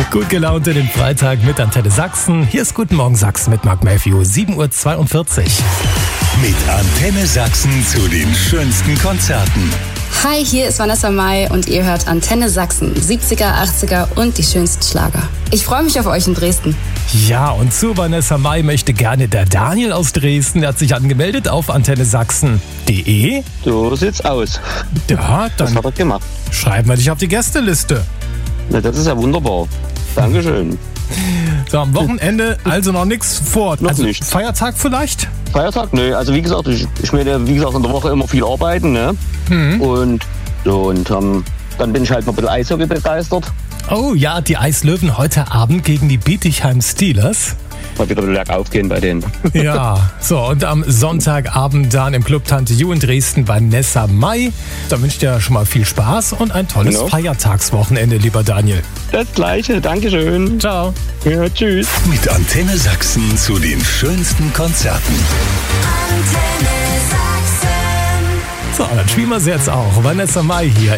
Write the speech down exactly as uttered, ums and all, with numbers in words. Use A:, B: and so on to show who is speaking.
A: Gut gelaunt in den Freitag mit Antenne Sachsen. Hier ist Guten Morgen Sachsen mit Mark Matthew, sieben Uhr zweiundvierzig.
B: Mit Antenne Sachsen zu den schönsten Konzerten.
C: Hi, hier ist Vanessa Mai und ihr hört Antenne Sachsen, siebziger, achtziger und die schönsten Schlager. Ich freue mich auf euch in Dresden.
A: Ja, und zu Vanessa Mai möchte gerne der Daniel aus Dresden. Der hat sich angemeldet auf antenne sachsen punkt de.
D: So sieht's aus.
A: Ja,
D: Das
A: dann
D: hat er gemacht.
A: schreiben wir dich auf die Gästeliste.
D: Na, das ist ja wunderbar. Dankeschön.
A: So, am Wochenende also noch nichts vor.
D: Noch
A: also
D: nicht.
A: Feiertag vielleicht?
D: Feiertag? Nö, also wie gesagt, ich, ich werde wie gesagt in der Woche immer viel arbeiten, ne?
A: Mhm.
D: Und so und ähm, dann bin ich halt noch ein bisschen Eishockey begeistert.
A: Oh ja, die Eislöwen heute Abend gegen die Bietigheim Steelers.
D: Mal wieder bergauf gehen bei denen.
A: Ja, so und am Sonntagabend dann im Club Tante Ju in Dresden Vanessa Mai. Da wünsche ich dir schon mal viel Spaß und ein tolles
D: Genau.
A: Feiertagswochenende, lieber Daniel.
D: Das Gleiche, Dankeschön.
A: Ciao.
D: Ja, tschüss.
B: Mit Antenne Sachsen zu den schönsten Konzerten.
A: So, dann spielen wir es jetzt auch. Vanessa Mai hier